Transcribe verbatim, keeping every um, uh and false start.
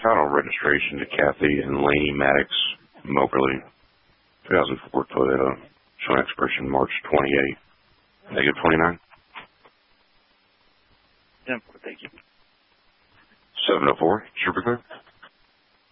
Title registration to Kathy and Laney Maddox Moberly, two thousand four Toyota, showing expiration March twenty-eighth. Negative twenty-nine. ten four, thank you. seven oh four, Trooper Clear.